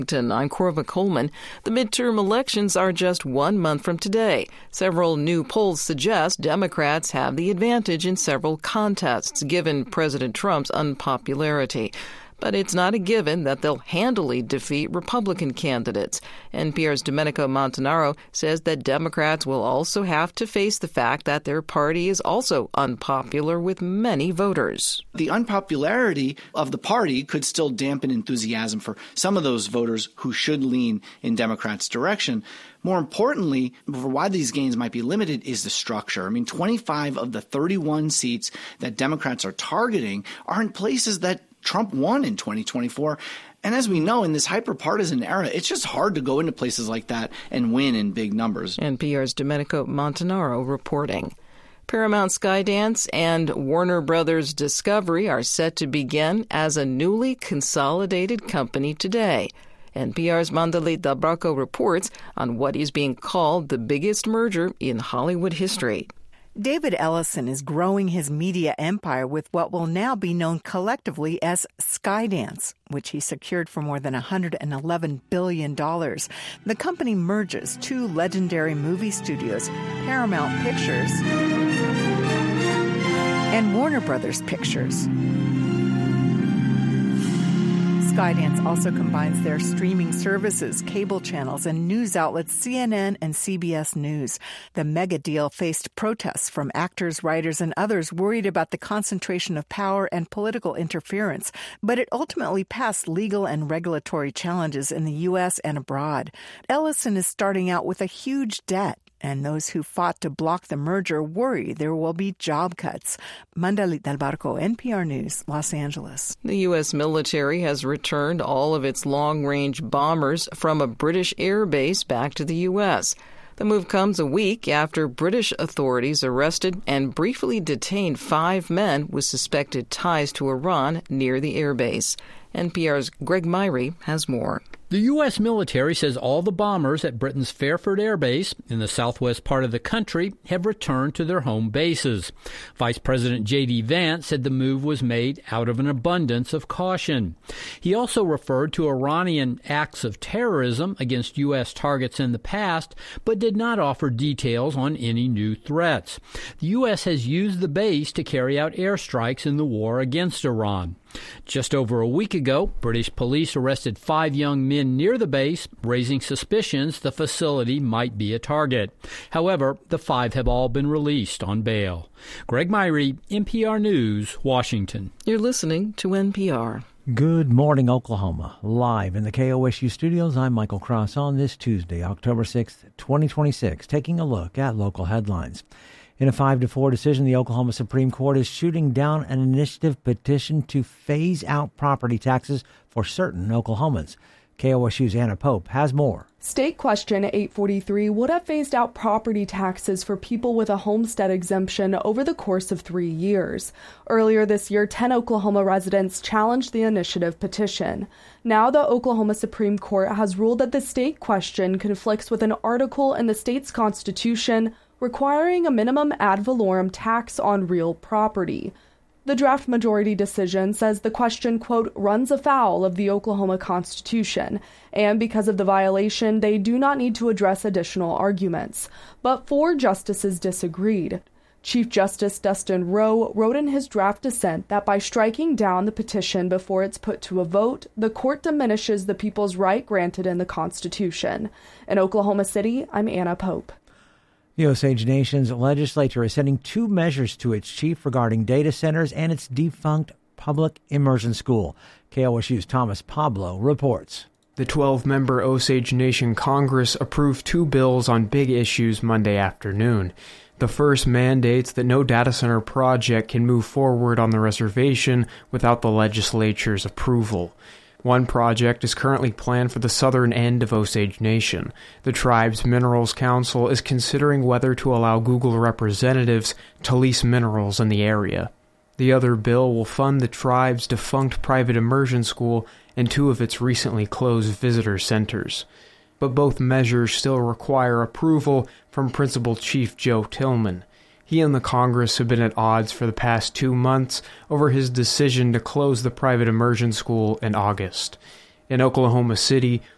I'm Corva Coleman. The midterm elections are just 1 month from today. Several new polls suggest Democrats have the advantage in several contests, given President Trump's unpopularity. But it's not a given that they'll handily defeat Republican candidates. NPR's Domenico Montanaro says that Democrats will also have to face the fact that their party is also unpopular with many voters. The unpopularity of the party could still dampen enthusiasm for some of those voters who should lean in Democrats' direction. More importantly, for why these gains might be limited is the structure. 25 of the 31 seats that Democrats are targeting are in places that Trump won in 2024. And as we know, in this hyper-partisan era, it's just hard to go into places like that and win in big numbers. NPR's Domenico Montanaro reporting. Paramount Skydance and Warner Brothers Discovery are set to begin as a newly consolidated company today. NPR's Mandali Dalbarco reports on what is being called the biggest merger in Hollywood history. David Ellison is growing his media empire with what will now be known collectively as Skydance, which he secured for more than $111 billion. The company merges two legendary movie studios, Paramount Pictures and Warner Brothers Pictures. Skydance also combines their streaming services, cable channels, and news outlets CNN and CBS News. The mega deal faced protests from actors, writers, and others worried about the concentration of power and political interference, but it ultimately passed legal and regulatory challenges in the U.S. and abroad. Ellison is starting out with a huge debt, and those who fought to block the merger worry there will be job cuts. Mandali Dalbarco, NPR News, Los Angeles. The U.S. military has returned all of its long-range bombers from a British air base back to the U.S. The move comes a week after British authorities arrested and briefly detained 5 men with suspected ties to Iran near the airbase. NPR's Greg Myrie has more. The U.S. military says all the bombers at Britain's Fairford Air Base in the southwest part of the country have returned to their home bases. Vice President J.D. Vance said the move was made out of an abundance of caution. He also referred to Iranian acts of terrorism against U.S. targets in the past, but did not offer details on any new threats. The U.S. has used the base to carry out airstrikes in the war against Iran. Just over a week ago, British police arrested 5 young men near the base, raising suspicions the facility might be a target. However, the 5 have all been released on bail. Greg Myrie, NPR News, Washington. You're listening to NPR. Good morning, Oklahoma. Live in the KOSU studios, I'm Michael Cross on this Tuesday, October 6th, 2026, taking a look at local headlines. In a 5-4 decision, the Oklahoma Supreme Court is shooting down an initiative petition to phase out property taxes for certain Oklahomans. KOSU's Anna Pope has more. State Question 843 would have phased out property taxes for people with a homestead exemption over the course of 3 years. Earlier this year, 10 Oklahoma residents challenged the initiative petition. Now the Oklahoma Supreme Court has ruled that the state question conflicts with an article in the state's constitution requiring a minimum ad valorem tax on real property. The draft majority decision says the question, quote, runs afoul of the Oklahoma Constitution, and because of the violation, they do not need to address additional arguments. But 4 justices disagreed. Chief Justice Dustin Rowe wrote in his draft dissent that by striking down the petition before it's put to a vote, the court diminishes the people's right granted in the Constitution. In Oklahoma City, I'm Anna Pope. The Osage Nation's legislature is sending 2 measures to its chief regarding data centers and its defunct public immersion school. KOSU's Thomas Pablo reports. The 12-member Osage Nation Congress approved 2 bills on big issues Monday afternoon. The first mandates that no data center project can move forward on the reservation without the legislature's approval. One project is currently planned for the southern end of Osage Nation. The tribe's Minerals Council is considering whether to allow Google representatives to lease minerals in the area. The other bill will fund the tribe's defunct private immersion school and 2 of its recently closed visitor centers. But both measures still require approval from Principal Chief Joe Tillman. He and the Congress have been at odds for the past 2 months over his decision to close the private immersion school in August. In Oklahoma City,